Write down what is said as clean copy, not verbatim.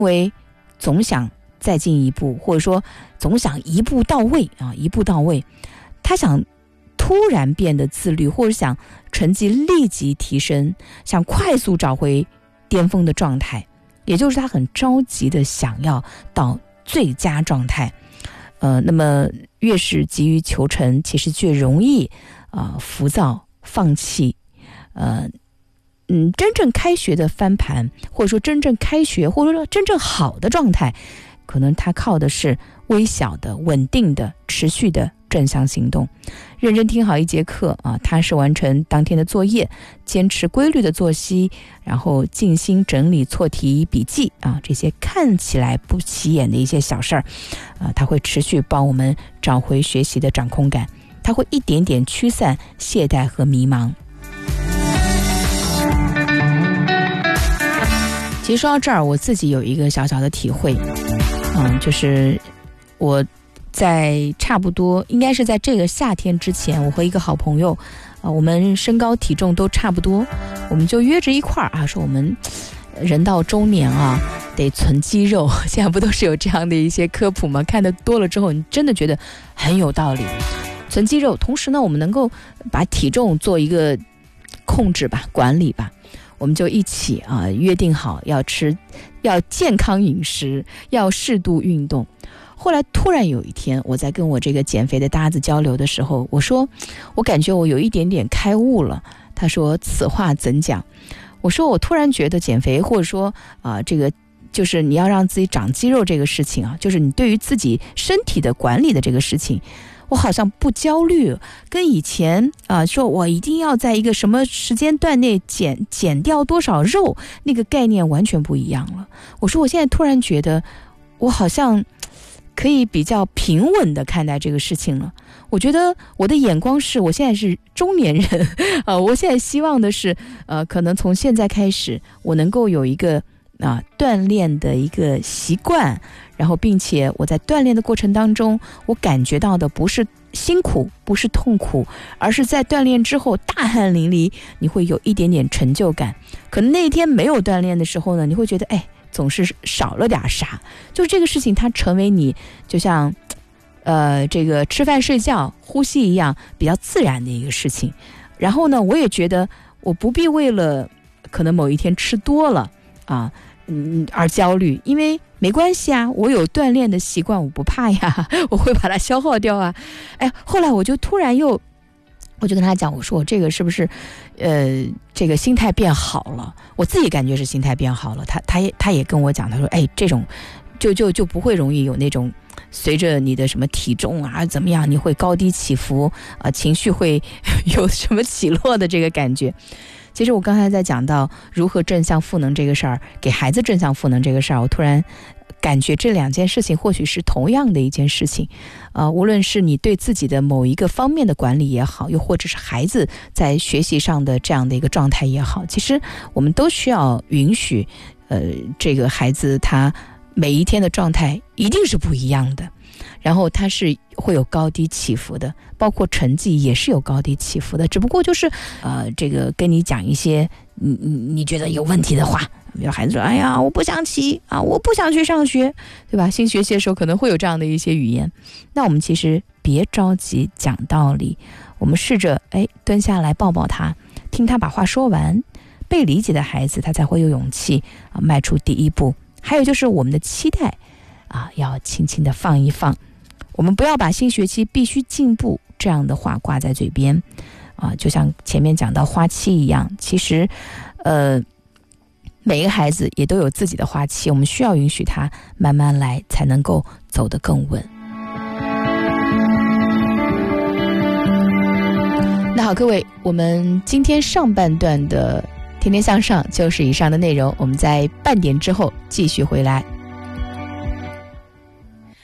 为总想再进一步，或者说总想一步到位啊，一步到位。他想突然变得自律，或者想成绩立即提升，想快速找回巅峰的状态，也就是他很着急的想要到最佳状态。那么越是急于求成，其实越容易浮躁放弃。真正开学的翻盘，或者说真正开学，或者说真正好的状态，可能它靠的是微小的、稳定的、持续的正向行动。认真听好一节课啊，踏实完成当天的作业，坚持规律的作息，然后静心整理错题笔记啊，这些看起来不起眼的一些小事儿它会持续帮我们找回学习的掌控感，它会一点点驱散懈怠和迷茫。其实说到这儿，我自己有一个小小的体会，就是我在差不多应该是在这个夏天之前，我和一个好朋友我们身高体重都差不多，我们就约着一块儿说我们人到中年得存肌肉。现在不都是有这样的一些科普吗？看得多了之后，你真的觉得很有道理。存肌肉，同时呢，我们能够把体重做一个控制吧，管理吧。我们就一起约定好要健康饮食，要适度运动。后来突然有一天，我在跟我这个减肥的搭子交流的时候，我说我感觉我有一点点开悟了。他说此话怎讲？我说我突然觉得减肥，或者说这个就是你要让自己长肌肉这个事情就是你对于自己身体的管理的这个事情，我好像不焦虑，跟以前说我一定要在一个什么时间段内减掉多少肉，那个概念完全不一样了。我说我现在突然觉得我好像可以比较平稳的看待这个事情了。我觉得我的眼光是我现在是中年人我现在希望的是可能从现在开始我能够有一个锻炼的一个习惯，然后并且我在锻炼的过程当中，我感觉到的不是辛苦，不是痛苦，而是在锻炼之后大汗淋漓，你会有一点点成就感。可能那一天没有锻炼的时候呢，你会觉得总是少了点啥，就这个事情它成为你就像这个吃饭睡觉呼吸一样比较自然的一个事情。然后呢，我也觉得我不必为了可能某一天吃多了而焦虑，因为没关系我有锻炼的习惯，我不怕呀，我会把它消耗掉后来我就突然我就跟他讲，我说我这个是不是这个心态变好了，我自己感觉是心态变好了。他也跟我讲，他说这种就不会容易有那种随着你的什么体重怎么样，你会高低起伏情绪会有什么起落的这个感觉。其实我刚才在讲到如何正向赋能这个事儿，给孩子正向赋能这个事儿，我突然感觉这两件事情或许是同样的一件事情无论是你对自己的某一个方面的管理也好，又或者是孩子在学习上的这样的一个状态也好，其实我们都需要允许这个孩子他每一天的状态一定是不一样的，然后它是会有高低起伏的，包括成绩也是有高低起伏的，只不过就是这个跟你讲一些你觉得有问题的话，比如孩子说我不想起我不想去上学，对吧？新学习的时候可能会有这样的一些语言，那我们其实别着急讲道理，我们试着蹲下来抱抱他，听他把话说完，被理解的孩子他才会有勇气迈出第一步。还有就是我们的期待要轻轻的放一放，我们不要把新学期必须进步这样的话挂在嘴边就像前面讲到花期一样，其实每一个孩子也都有自己的花期，我们需要允许他慢慢来，才能够走得更稳。那好，各位，我们今天上半段的天天向上就是以上的内容，我们在半点之后继续回来。